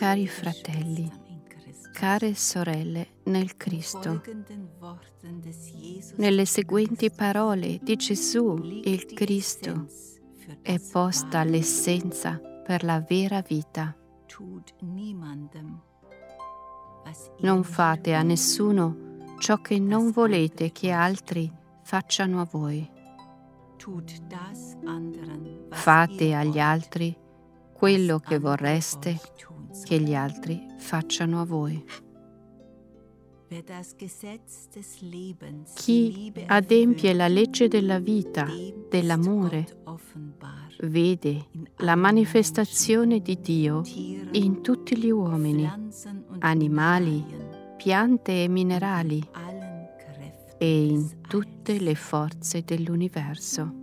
Cari fratelli, care sorelle nel Cristo, nelle seguenti parole di Gesù il Cristo è posta l'essenza per la vera vita. Non fate a nessuno ciò che non volete che altri facciano a voi. Fate agli altri quello che vorreste che gli altri facciano a voi. Chi adempie la legge della vita, dell'amore, vede la manifestazione di Dio in tutti gli uomini, animali, piante e minerali e in tutte le forze dell'universo.